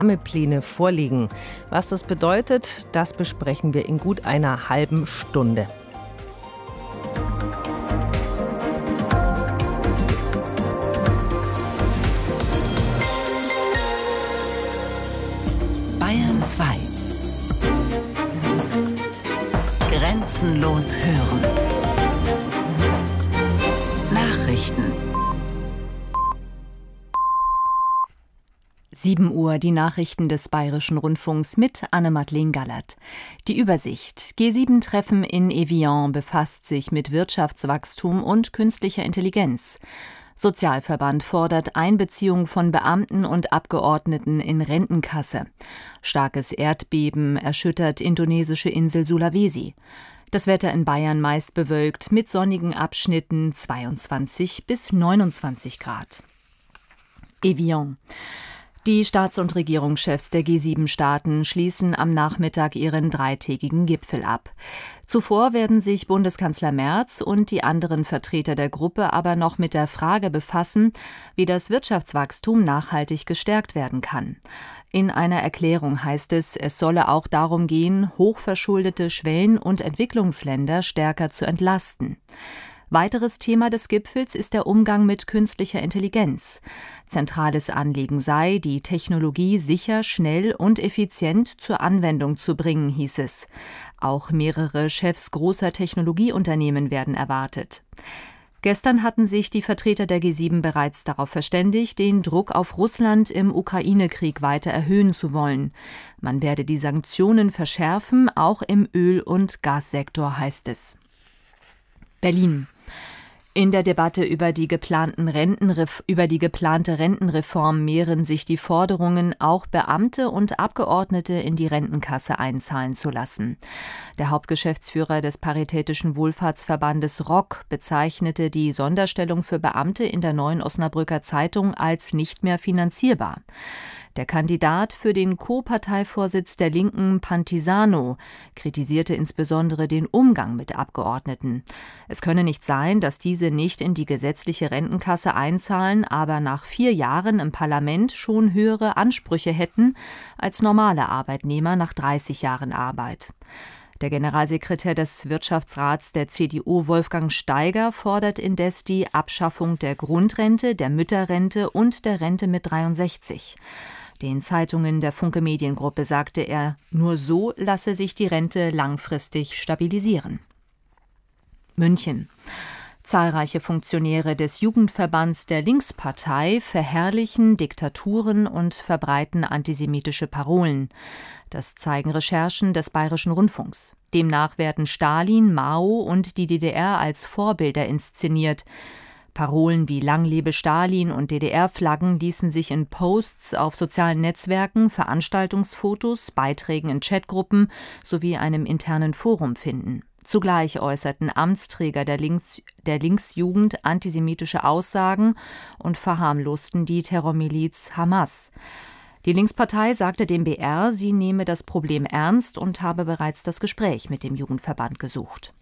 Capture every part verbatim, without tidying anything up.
Pläne vorliegen. Was das bedeutet, das besprechen wir in gut einer halben Stunde. Bayern zwei. Grenzenlos hören. Nachrichten. sieben Uhr, die Nachrichten des Bayerischen Rundfunks mit Anne-Madeleine Gallert. Die Übersicht. G sieben Treffen in Evian befasst sich mit Wirtschaftswachstum und künstlicher Intelligenz. Sozialverband fordert Einbeziehung von Beamten und Abgeordneten in Rentenkasse. Starkes Erdbeben erschüttert indonesische Insel Sulawesi. Das Wetter in Bayern meist bewölkt mit sonnigen Abschnitten zweiundzwanzig bis neunundzwanzig Grad. Evian. Die Staats- und Regierungschefs der G sieben Staaten schließen am Nachmittag ihren dreitägigen Gipfel ab. Zuvor werden sich Bundeskanzler Merz und die anderen Vertreter der Gruppe aber noch mit der Frage befassen, wie das Wirtschaftswachstum nachhaltig gestärkt werden kann. In einer Erklärung heißt es, es solle auch darum gehen, hochverschuldete Schwellen- und Entwicklungsländer stärker zu entlasten. Weiteres Thema des Gipfels ist der Umgang mit künstlicher Intelligenz. Zentrales Anliegen sei, die Technologie sicher, schnell und effizient zur Anwendung zu bringen, hieß es. Auch mehrere Chefs großer Technologieunternehmen werden erwartet. Gestern hatten sich die Vertreter der G sieben bereits darauf verständigt, den Druck auf Russland im Ukraine-Krieg weiter erhöhen zu wollen. Man werde die Sanktionen verschärfen, auch im Öl- und Gassektor, heißt es. Berlin. In der Debatte über die, geplanten Rentenref- über die geplante Rentenreform mehren sich die Forderungen, auch Beamte und Abgeordnete in die Rentenkasse einzahlen zu lassen. Der Hauptgeschäftsführer des Paritätischen Wohlfahrtsverbandes R O C bezeichnete die Sonderstellung für Beamte in der Neuen Osnabrücker Zeitung als nicht mehr finanzierbar. Der Kandidat für den Co-Parteivorsitz der Linken, Pantisano, kritisierte insbesondere den Umgang mit Abgeordneten. Es könne nicht sein, dass diese nicht in die gesetzliche Rentenkasse einzahlen, aber nach vier Jahren im Parlament schon höhere Ansprüche hätten als normale Arbeitnehmer nach dreißig Jahren Arbeit. Der Generalsekretär des Wirtschaftsrats der C D U, Wolfgang Steiger, fordert indes die Abschaffung der Grundrente, der Mütterrente und der Rente mit dreiundsechzig. Den Zeitungen der Funke Mediengruppe sagte er, nur so lasse sich die Rente langfristig stabilisieren. München. Zahlreiche Funktionäre des Jugendverbands der Linkspartei verherrlichen Diktaturen und verbreiten antisemitische Parolen. Das zeigen Recherchen des Bayerischen Rundfunks. Demnach werden Stalin, Mao und die D D R als Vorbilder inszeniert. Parolen wie Lang lebe Stalin und D D R-Flaggen ließen sich in Posts auf sozialen Netzwerken, Veranstaltungsfotos, Beiträgen in Chatgruppen sowie einem internen Forum finden. Zugleich äußerten Amtsträger der, Links, der Linksjugend antisemitische Aussagen und verharmlosten die Terrormiliz Hamas. Die Linkspartei sagte dem B R, sie nehme das Problem ernst und habe bereits das Gespräch mit dem Jugendverband gesucht.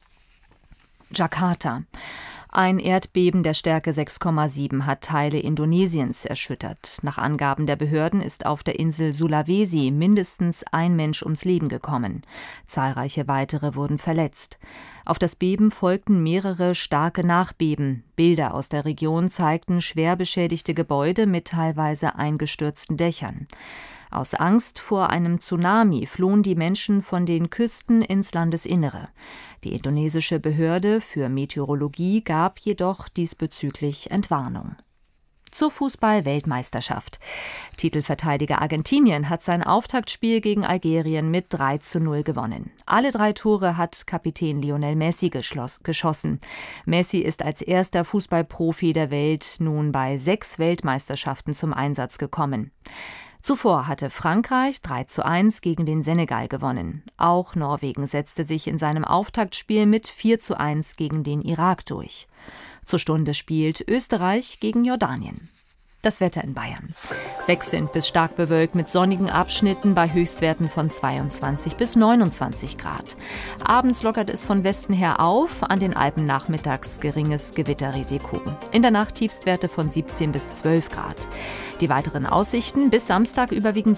Jakarta. Ein Erdbeben der Stärke sechs Komma sieben hat Teile Indonesiens erschüttert. Nach Angaben der Behörden ist auf der Insel Sulawesi mindestens ein Mensch ums Leben gekommen. Zahlreiche weitere wurden verletzt. Auf das Beben folgten mehrere starke Nachbeben. Bilder aus der Region zeigten schwer beschädigte Gebäude mit teilweise eingestürzten Dächern. Aus Angst vor einem Tsunami flohen die Menschen von den Küsten ins Landesinnere. Die indonesische Behörde für Meteorologie gab jedoch diesbezüglich Entwarnung. Zur Fußball-Weltmeisterschaft. Titelverteidiger Argentinien hat sein Auftaktspiel gegen Algerien mit drei zu null gewonnen. Alle drei Tore hat Kapitän Lionel Messi geschloss, geschossen. Messi ist als erster Fußballprofi der Welt nun bei sechs Weltmeisterschaften zum Einsatz gekommen. Zuvor hatte Frankreich drei zu eins gegen den Senegal gewonnen. Auch Norwegen setzte sich in seinem Auftaktspiel mit vier zu eins gegen den Irak durch. Zur Stunde spielt Österreich gegen Jordanien. Das Wetter in Bayern. Wechselnd bis stark bewölkt mit sonnigen Abschnitten bei Höchstwerten von zweiundzwanzig bis neunundzwanzig Grad. Abends lockert es von Westen her auf, an den Alpen nachmittags geringes Gewitterrisiko. In der Nacht Tiefstwerte von siebzehn bis zwölf Grad. Die weiteren Aussichten: bis Samstag überwiegend